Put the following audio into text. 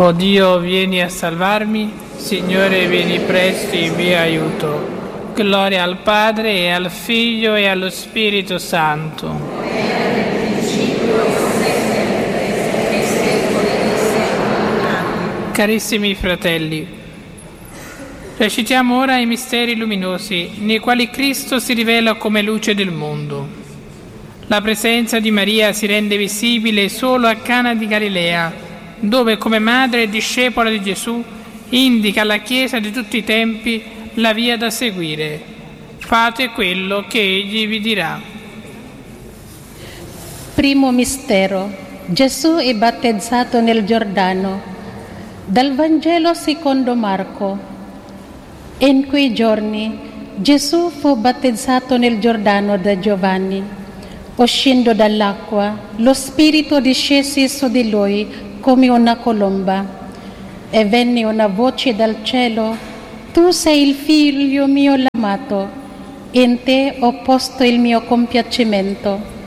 O Dio, vieni a salvarmi, Signore, vieni presto in mio aiuto. Gloria al Padre e al Figlio e allo Spirito Santo. Carissimi fratelli, recitiamo ora i misteri luminosi nei quali Cristo si rivela come luce del mondo. La presenza di Maria si rende visibile solo a Cana di Galilea, dove come madre e discepola di Gesù indica alla Chiesa di tutti i tempi la via da seguire. Fate quello che Egli vi dirà. Primo mistero. Gesù è battezzato nel Giordano. Dal Vangelo secondo Marco. In quei giorni Gesù fu battezzato nel Giordano da Giovanni. Uscendo dall'acqua, lo Spirito discese su di lui come una colomba e venne una voce dal cielo: Tu sei il Figlio mio amato, in te ho posto il mio compiacimento.